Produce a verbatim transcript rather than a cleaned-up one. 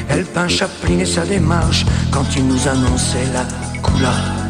Elle peint Chaplin et sa démarche quand il nous annonçait la couleur.